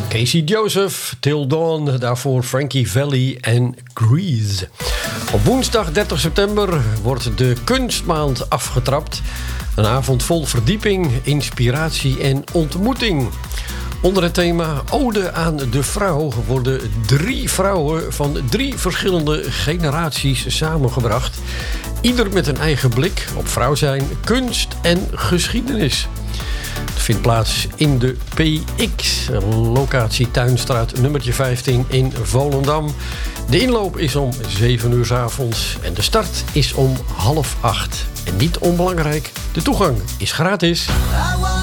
Casey Joseph, Till Dawn, daarvoor Frankie Valli en Grease. Op woensdag 30 september wordt de Kunstmaand afgetrapt. Een avond vol verdieping, inspiratie en ontmoeting. Onder het thema Ode aan de Vrouw worden 3 vrouwen van 3 verschillende generaties samengebracht. Ieder met een eigen blik op vrouw zijn, kunst en geschiedenis. Het vindt plaats in de PX, locatie Tuinstraat nummertje 15 in Volendam. De inloop is om 7 uur 's avonds en de start is om 7:30. En niet onbelangrijk, de toegang is gratis.